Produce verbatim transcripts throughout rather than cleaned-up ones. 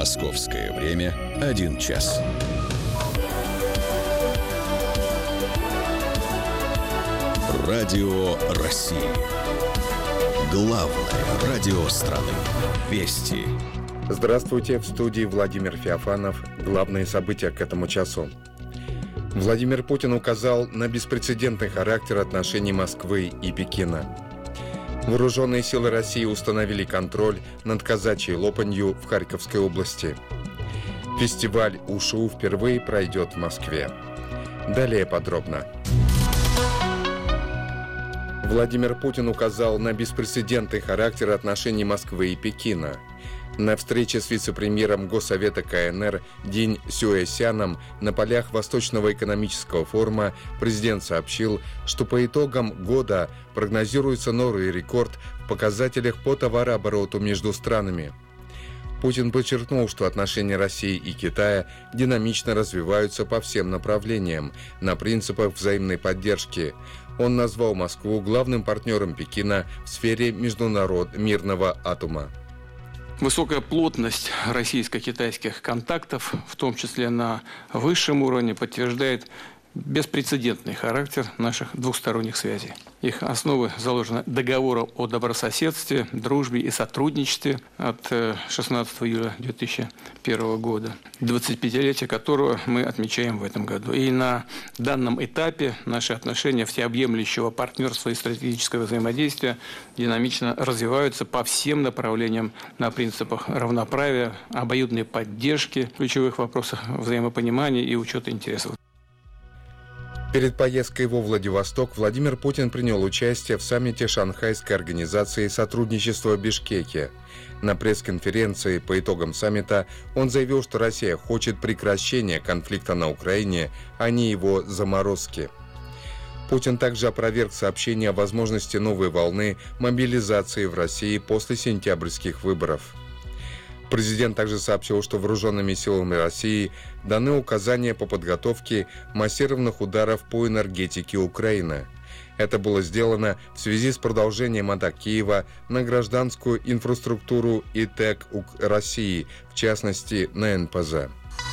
Московское время один час. Радио России. Главное радио страны. Вести. Здравствуйте, в студии Владимир Феофанов. Главные события к этому часу. Владимир Путин указал на беспрецедентный характер отношений Москвы и Пекина. Вооруженные силы России установили контроль над казачьей Лопанью в Харьковской области. Фестиваль УШУ впервые пройдет в Москве. Далее подробно. Владимир Путин указал на беспрецедентный характер отношений Москвы и Пекина. На встрече с вице-премьером Госсовета КНР Дин Сюэсяном на полях Восточного экономического форума президент сообщил, что по итогам года прогнозируется новый рекорд в показателях по товарообороту между странами. Путин подчеркнул, что отношения России и Китая динамично развиваются по всем направлениям, на принципах взаимной поддержки. Он назвал Москву главным партнером Пекина в сфере международного мирного атома. Высокая плотность российско-китайских контактов, в том числе на высшем уровне, подтверждает беспрецедентный характер наших двухсторонних связей. Их основы заложены договором о добрососедстве, дружбе и сотрудничестве от шестнадцатого июля две тысячи первого года, двадцатипятилетие которого мы отмечаем в этом году. И на данном этапе наши отношения всеобъемлющего партнерства и стратегического взаимодействия динамично развиваются по всем направлениям на принципах равноправия, обоюдной поддержки в ключевых вопросах взаимопонимания и учета интересов. Перед поездкой во Владивосток Владимир Путин принял участие в саммите Шанхайской организации сотрудничества в Бишкеке. На пресс-конференции по итогам саммита он заявил, что Россия хочет прекращения конфликта на Украине, а не его заморозки. Путин также опроверг сообщение о возможности новой волны мобилизации в России после сентябрьских выборов. Президент также сообщил, что вооруженными силами России даны указания по подготовке массированных ударов по энергетике Украины. Это было сделано в связи с продолжением атак Киева на гражданскую инфраструктуру и ТЭК России, в частности на эн пэ зэ.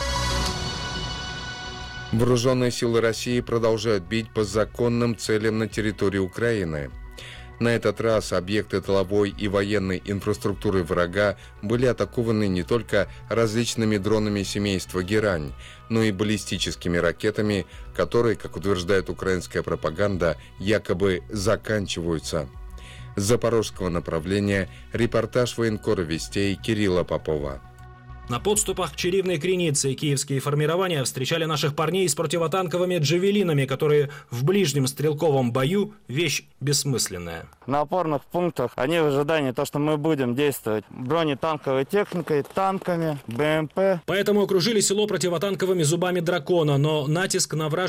Вооруженные силы России продолжают бить по законным целям на территории Украины. На этот раз объекты тыловой и военной инфраструктуры врага были атакованы не только различными дронами семейства «Герань», но и баллистическими ракетами, которые, как утверждает украинская пропаганда, якобы заканчиваются. С запорожского направления репортаж военкора «Вестей» Кирилла Попова. На подступах к Чаривной Кринице киевские формирования встречали наших парней с противотанковыми джавелинами, которые в ближнем стрелковом бою – вещь бессмысленная. На опорных пунктах они в ожидании того, что мы будем действовать бронетанковой техникой, танками, бэ эм пэ. Поэтому окружили село противотанковыми зубами дракона, но натиск на вражеские